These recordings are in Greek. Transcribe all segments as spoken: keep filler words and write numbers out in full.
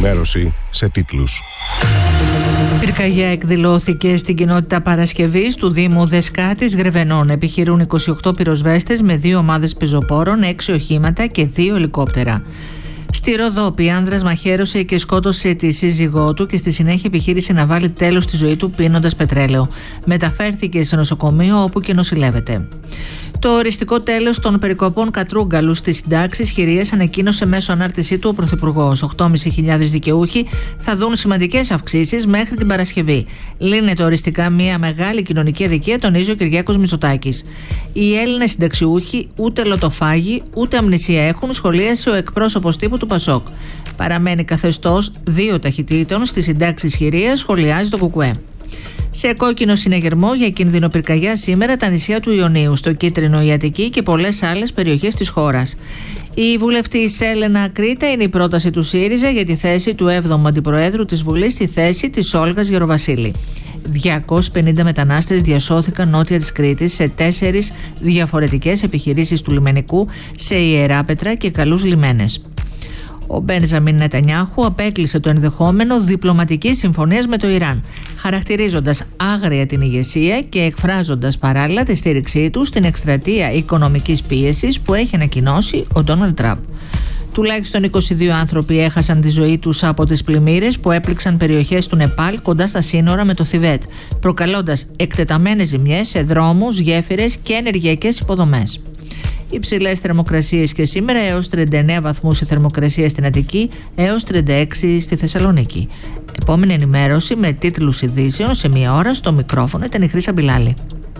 Ενημέρωση σε τίτλους. Πυρκαγιά εκδηλώθηκε στην κοινότητα Παρασκευής του Δήμου Δεσκάτης Γρεβενών. Επιχειρούν είκοσι οκτώ πυροσβέστες με δύο ομάδες πεζοπόρων, έξι οχήματα και δύο ελικόπτερα. Στη Ροδόπη, άνδρας μαχαίρωσε και σκότωσε τη σύζυγό του και στη συνέχεια επιχείρησε να βάλει τέλος στη ζωή του πίνοντας πετρέλαιο. Μεταφέρθηκε σε νοσοκομείο όπου και νοσηλεύεται. Το οριστικό τέλος των περικοπών κατρούγκαλου στις συντάξεις χειρίες ανακοίνωσε μέσω ανάρτησή του ο Πρωθυπουργός. οκτώ χιλιάδες πεντακόσιοι δικαιούχοι θα δουν σημαντικές αυξήσεις μέχρι την Παρασκευή. Λύνεται οριστικά μια μεγάλη κοινωνική αδικία, τονίζει ο Κυριάκος Μητσοτάκης. Οι Έλληνες συνταξιούχοι ούτε λοτοφάγοι ούτε αμνησία έχουν, σχολίασε ο εκπρόσωπος τύπου του Πασόκ. Παραμένει καθεστώς δύο ταχυτήτων στις συντάξεις χειρίας, σχολιάζει το ΚΚΕ. Σε κόκκινο συνεγερμό για κίνδυνο πυρκαγιά σήμερα τα νησιά του Ιωνίου, στο Κίτρινο, η Αττική και πολλές άλλες περιοχές της χώρας. Η βουλευτής Έλενα Κρήτα είναι η πρόταση του ΣΥΡΙΖΑ για τη θέση του έβδομου Αντιπροέδρου της Βουλής στη θέση της Όλγας Γεροβασίλη. διακόσιοι πενήντα μετανάστες διασώθηκαν νότια της Κρήτης σε τέσσερις διαφορετικές επιχειρήσεις του λιμενικού σε Ιεράπετρα και Καλούς Λιμένες. Ο Μπένζαμιν Νετανιάχου απέκλεισε το ενδεχόμενο διπλωματικής συμφωνίας με το Ιράν, χαρακτηρίζοντας άγρια την ηγεσία και εκφράζοντας παράλληλα τη στήριξή του στην εκστρατεία οικονομικής πίεσης που έχει ανακοινώσει ο Ντόναλντ Τραμπ. Τουλάχιστον είκοσι δύο άνθρωποι έχασαν τη ζωή τους από τις πλημμύρες που έπληξαν περιοχές του Νεπάλ κοντά στα σύνορα με το Θιβέτ, προκαλώντας εκτεταμένες ζημιές σε δρόμους, γέφυρες και ενεργειακές υποδομές. Υψηλές θερμοκρασίες και σήμερα, έως τριάντα εννέα βαθμούς η θερμοκρασία στην Αττική, έως τριάντα έξι στη Θεσσαλονίκη. Επόμενη ενημέρωση με τίτλους ειδήσεων σε μία ώρα. Στο μικρόφωνο ήταν η Χρύσα Μπιλάλη.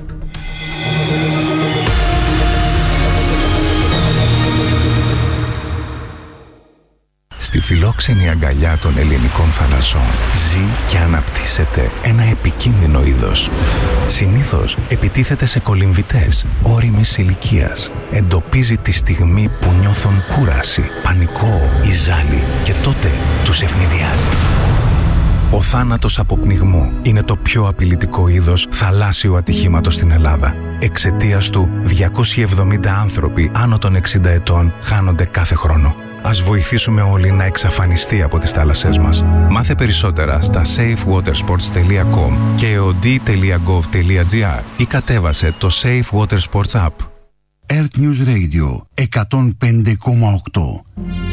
Στη φιλόξενη αγκαλιά των ελληνικών θαλασσών ζει και αναπτύσσεται ένα επικίνδυνο είδος. Συνήθως επιτίθεται σε κολυμβητές ώριμης ηλικίας. Εντοπίζει τη στιγμή που νιώθουν κούραση, πανικό ή ζάλι και τότε τους ευνηδιάζει. Ο θάνατος από πνιγμό είναι το πιο απειλητικό είδος θαλάσσιου ατυχήματος στην Ελλάδα. Εξαιτίας του, διακόσιοι εβδομήντα άνθρωποι άνω των εξήντα ετών χάνονται κάθε χρόνο. Ας βοηθήσουμε όλοι να εξαφανιστεί από τις θάλασσές μας. Μάθε περισσότερα στα safe water sports τελεία com και eod τελεία gov τελεία gr ή κατέβασε το Safe Water Sports App. Earth News Radio εκατόν πέντε κόμμα οκτώ.